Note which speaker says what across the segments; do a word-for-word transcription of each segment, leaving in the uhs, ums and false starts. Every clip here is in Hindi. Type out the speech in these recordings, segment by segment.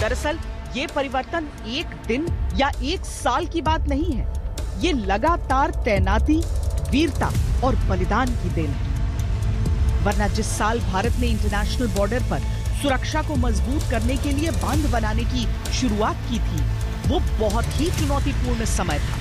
Speaker 1: दरअसल ये परिवर्तन एक दिन या एक साल की बात नहीं है, ये लगातार तैनाती, वीरता और बलिदान की देन है। वरना जिस साल भारत ने इंटरनेशनल बॉर्डर पर सुरक्षा को मजबूत करने के लिए बांध बनाने की शुरुआत की थी, वो बहुत ही चुनौतीपूर्ण समय था।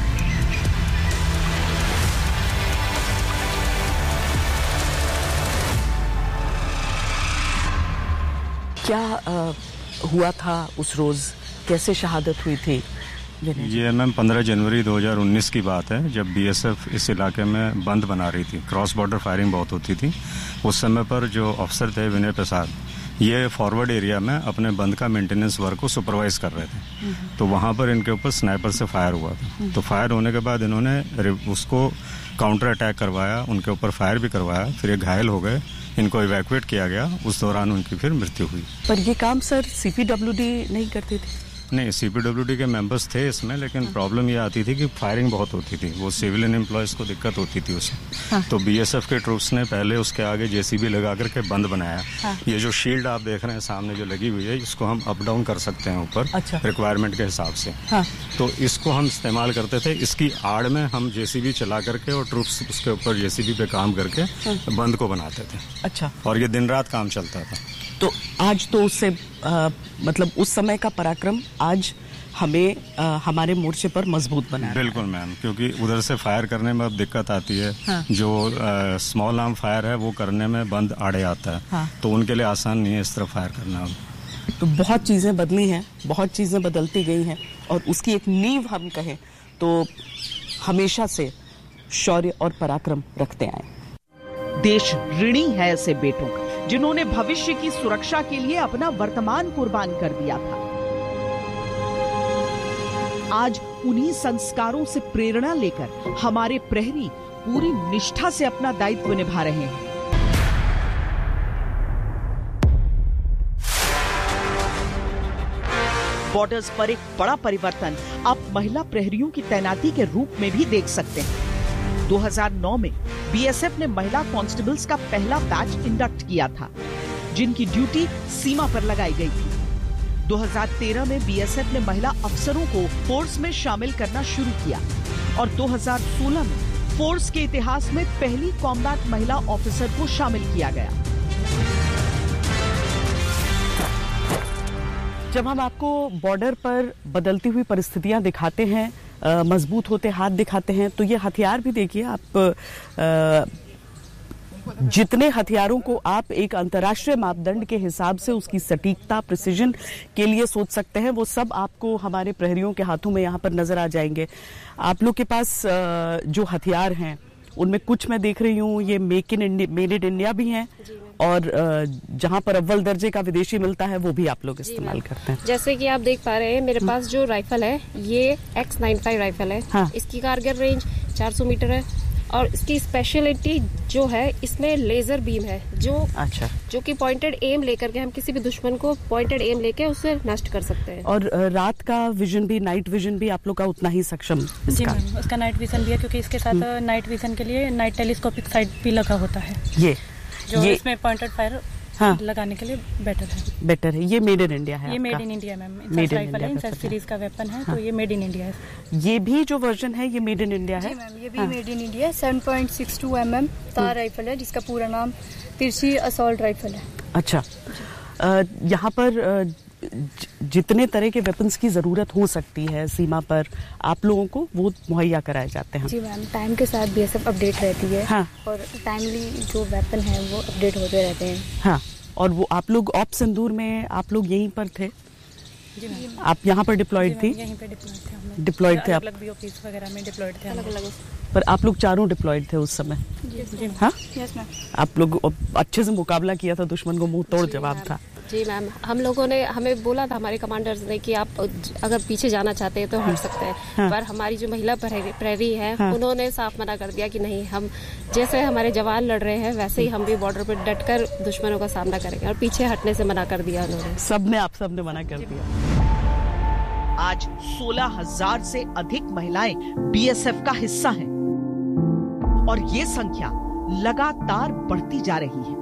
Speaker 2: क्या आ, हुआ था उस रोज, कैसे शहादत हुई थी?
Speaker 3: ये मैम पंद्रह जनवरी दो हज़ार उन्नीस की बात है, जब बीएसएफ इस इलाके में बंद बना रही थी। क्रॉस बॉर्डर फायरिंग बहुत होती थी। उस समय पर जो अफसर थे विनय प्रसाद, ये फॉरवर्ड एरिया में अपने बंद का मेंटेनेंस वर्क को सुपरवाइज कर रहे थे। तो वहां पर इनके ऊपर स्नाइपर से फायर हुआ था। तो फायर होने के बाद इन्होंने उसको काउंटर अटैक करवाया, उनके ऊपर फायर भी करवाया, फिर ये घायल हो गए, इनको इवैक्यूएट किया गया। उस दौरान उनकी फिर मृत्यु हुई।
Speaker 2: पर ये काम सर सीपीडब्ल्यूडी नहीं करती थी?
Speaker 3: नहीं, सीपीडब्ल्यूडी के मेंबर्स थे इसमें, लेकिन हाँ। प्रॉब्लम ये आती थी कि फायरिंग बहुत होती थी, वो सिविलियन एम्प्लॉयज को दिक्कत होती थी उससे। हाँ। तो बीएसएफ के ट्रूप्स ने पहले उसके आगे जेसीबी लगा करके बंद बनाया। हाँ। ये जो शील्ड आप देख रहे हैं सामने जो लगी हुई है, इसको हम अप डाउन कर सकते हैं ऊपर, अच्छा। रिक्वायरमेंट के हिसाब से। हाँ। तो इसको हम इस्तेमाल करते थे। इसकी आड़ में हम जेसीबी चला करके और ट्रूप्स उसके ऊपर जेसीबी पे काम करके हाँ। बंद को बनाते थे। अच्छा। और ये दिन रात काम चलता था।
Speaker 2: तो आज तो उससे आ, मतलब उस समय का पराक्रम आज हमें आ, हमारे मोर्चे पर मजबूत बना है।
Speaker 3: बिल्कुल मैम, क्योंकि उधर से फायर करने में अब दिक्कत आती है। हाँ। जो स्मॉल आर्म फायर है वो करने में बंद आड़े आता है। हाँ। तो उनके लिए आसान नहीं है इस तरह फायर करना।
Speaker 2: तो बहुत चीजें बदली हैं, बहुत चीजें बदलती गई हैं, और उसकी एक नींव हम कहें तो हमेशा से शौर्य और पराक्रम रखते आए।
Speaker 1: देश ऋणी है ऐसे बेटों का, जिन्होंने भविष्य की सुरक्षा के लिए अपना वर्तमान कुर्बान कर दिया था। आज उन्हीं संस्कारों से प्रेरणा लेकर हमारे प्रहरी पूरी निष्ठा से अपना दायित्व निभा रहे हैं। बॉर्डर्स पर एक बड़ा परिवर्तन आप महिला प्रहरियों की तैनाती के रूप में भी देख सकते हैं। दो हज़ार नौ में बीएसएफ ने महिला कांस्टेबल्स का पहला बैच इंडक्ट किया था, जिनकी ड्यूटी सीमा पर लगाई गई थी। दो हज़ार तेरह में बीएसएफ ने महिला अफसरों को फोर्स में शामिल करना शुरू किया और दो हज़ार सोलह में फोर्स के इतिहास में पहली कॉम्बैट महिला ऑफिसर को शामिल किया गया।
Speaker 2: जब हम आपको बॉर्डर पर बदलती हुई परिस्थितियां दिखाते हैं, मजबूत होते हाथ दिखाते हैं, तो ये हथियार भी देखिए आप, आ, जितने हथियारों को आप एक अंतर्राष्ट्रीय मापदंड के हिसाब से उसकी सटीकता, प्रिसीजन के लिए सोच सकते हैं, वो सब आपको हमारे प्रहरियों के हाथों में यहाँ पर नजर आ जाएंगे। आप लोग के पास आ, जो हथियार हैं उनमें कुछ मैं देख रही हूँ ये make in India, made in India भी हैं, और जहाँ पर अव्वल दर्जे का विदेशी मिलता है वो भी आप लोग इस्तेमाल करते हैं।
Speaker 4: जैसे कि आप देख पा रहे हैं मेरे पास जो राइफल है ये एक्स नाइन्टी फाइव राइफल है। हाँ। इसकी कारगर रेंज चार सौ मीटर है और इसकी स्पेशलिटी जो है इसमें लेजर बीम है, जो अच्छा जो कि पॉइंटेड एम लेकर के हम किसी भी दुश्मन को पॉइंटेड एम लेके उससे नष्ट कर सकते हैं।
Speaker 2: और रात का विजन भी, नाइट विजन भी आप लोग का उतना ही सक्षम?
Speaker 5: जी मैम, उसका नाइट विजन भी है, क्योंकि इसके साथ नाइट विजन के लिए नाइट टेलीस्कोपिक साइट भी लगा होता है।
Speaker 2: ये
Speaker 5: जो
Speaker 2: ये
Speaker 5: इसमें पॉइंटेड फायर हाँ। लगाने के लिए बेटर है।
Speaker 2: बेटर है। ये मेड इन इंडिया है?
Speaker 5: ये made in India ma'am, made in India insert series का वेपन है। हाँ। तो ये मेड इन इंडिया है।
Speaker 2: ये भी जो वर्जन है ये मेड इन इंडिया है?
Speaker 6: जी मैम, ये भी मेड इन इंडिया है। Seven point six to M M तार राइफल है, जिसका पूरा नाम तिरछी असॉल्ट राइफल है।
Speaker 2: अच्छा, यहाँ पर जितने तरह के वेपन्स की जरूरत हो सकती है सीमा पर आप लोगों को, वो मुहैया कराए जाते हैं?
Speaker 6: जी मैम, टाइम के साथ बीएसएफ अपडेट रहती है। हाँ। और टाइमली जो वेपन है वो अपडेट होते रहते हैं।
Speaker 2: हाँ। और वो आप लोग ऑप सिंदूर में आप लोग यहीं पर थे?
Speaker 5: जी मैम।
Speaker 2: आप यहाँ पर डिप्लॉयड थी?
Speaker 5: यहीं पे डिप्लॉयड थे हम लोग।
Speaker 2: डिप्लॉयड थे आप?
Speaker 5: अलग बीओपीज वगैरह में डिप्लॉयड थे
Speaker 6: अलग अलग।
Speaker 2: पर आप लोग चारों डिप्लॉयड थे उस समय?
Speaker 6: जी
Speaker 2: हाँ?
Speaker 6: Yes ma'am.
Speaker 2: आप लोग अच्छे से मुकाबला किया था, दुश्मन को मुंह तोड़ जवाब था?
Speaker 4: जी मैम, हम लोगों ने हमें बोला था हमारे कमांडर्स ने कि आप अगर पीछे जाना चाहते हैं तो हट सकते हैं। हाँ। पर हमारी जो महिला प्रहरी है हाँ। उन्होंने साफ मना कर दिया कि नहीं, हम जैसे हमारे जवान लड़ रहे हैं वैसे ही हम भी बॉर्डर पर डटकर दुश्मनों का सामना करेंगे, और पीछे हटने से मना कर दिया उन्होंने।
Speaker 2: सबने आप सबने मना कर दिया।
Speaker 1: आज सोलह हजार से अधिक महिलाएं बीएसएफ का हिस्सा हैं और ये संख्या लगातार बढ़ती जा रही है।